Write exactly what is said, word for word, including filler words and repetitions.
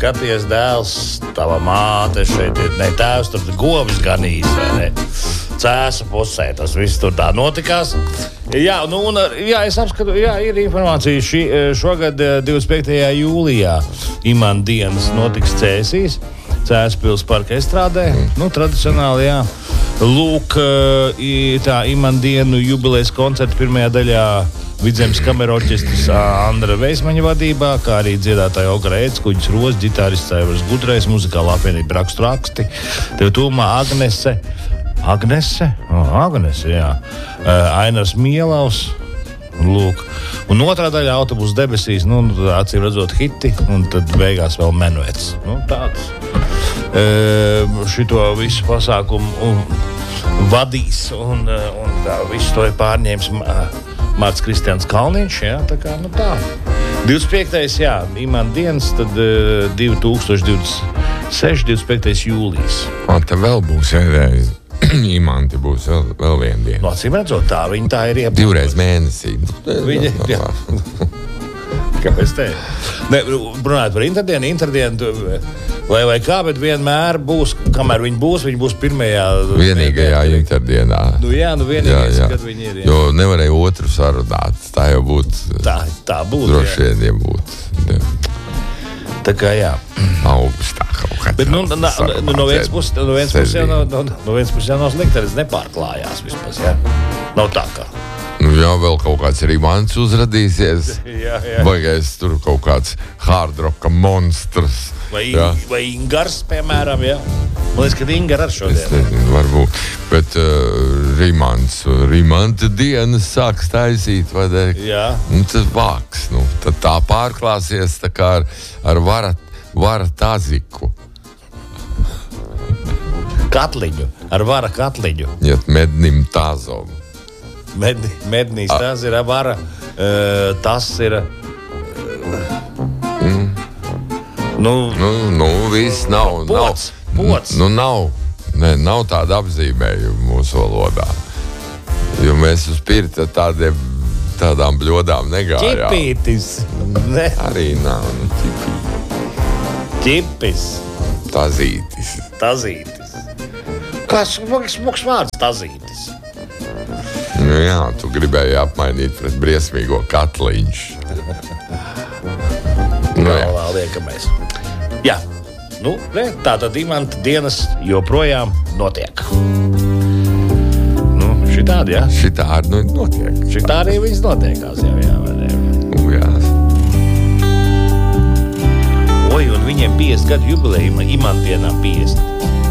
skaties, dēls, tava māte šeit ir, ne tēvs, tur govis ganīs, vai ne? Cēsa pusē, tas viss tur tā notikās. Jā, nu, un, jā, es apskatu, jā, ir informācija, šī, šogad divdesmit piektajā jūlijā Imanta dienas notiks Cēsīs, Cēspils parka estrādē, nu, tradicionāli, jā. Lūk, tā Imanta dienu jubilejas koncerta pirmajā daļā Vidzemes kameru orķestris Andra Veismaņa vadībā, kā arī dziedātāja Olga Rēckuģis, Roz, ģitārists Aivars Gudrais, muzikālā apvienība Rakstu raksti, tev tūmā Agnese, Agnese? Oh, Agnese, jā. Ainars Mielaus, lūk. Un otrā daļa autobusu debesīs, nu, acīm redzot hiti, un tad beigās vēl menuets. Nu, tāds. E, šito visu pasākumu vadīs, un, un tā, visu to ir pārņēmis Mārts Kristians Kalniņš, jā, tā kā, nu tā. divdesmit piektais, jā, Imanta dienas, tad uh, divi tūkstoši divdesmit seši, divdesmit piektais jūlijas. Un te vēl būs, jā, Imanti būs vēl, vēl viena diena. No, acīm redzot, tā, viņa tā ir ieplānota. Divreiz mēnesī. Viņa, jā. Kāpēc te? Ne, runājot par interdienu, interdienu, vai, vai kā, bet vienmēr būs, kamēr viņi būs, viņi būs pirmajā... Vienīgajā interdienā. Nu jā, nu vienīgais, jā, jā. Kad viņi ir. Jā. Jo nevarēja otru sarunāt, tā jau būtu... Tā, tā būtu, droši vien, ja būtu. Tā kā jā. Augustā kaut kā. Bet nu, na, nu no vienas puses, no vienas puses jau no, no, no vienas puses jau nav slikti, arī nepārklājās vispār, jā. Nav tā kā. Nu jā, vēl kaut kāds arī mans uzradīsies. Jā, jā. Vai es tur kaut kāds hardrocka monstrs. Vai, vai Ingars, piemēram, jā. Man liekas, ka Ingar ar šodien. Es nezinu, varbūt. Bet uh, Rimants, Rimanta dienas sāks taisīt, vai ne? Jā. Nu, tas vāks, nu. Tad tā pārklāsies tā kā ar, ar vara, vara taziku. Katliņu, ar vara katliņu. Ja mednim tazom. Medni, mednīs, A. tas ir vara, uh, tas ir... Uh, mm. Nu, nu, nu viss nav. Pots, nav, pots. Nu, nav, ne, nav tāda apzīmējuma mūsu valodā. Jo mēs uz pirta tādiem, tādām bļodām negājām. Ķipītis. Ne. Arī nav, nu, ķipītis. Ķipis. Tazītis. Tazītis. Kas smuks vārds tazītis? Nu jā, tu gribēji apmainīt pret briesmīgo katliņš. Nu, jā, vēl liekamies. Jā, nu, ne, tā tad Imanta dienas joprojām notiek. Nu, šitādi, jā. Šitādi, nu, notiek. Šitādi viss notiekās, jā, jā, vai ne? Nu, jā. Oi, un viņiem piecdesmit gadu jubileja Imanta dienām piecdesmit.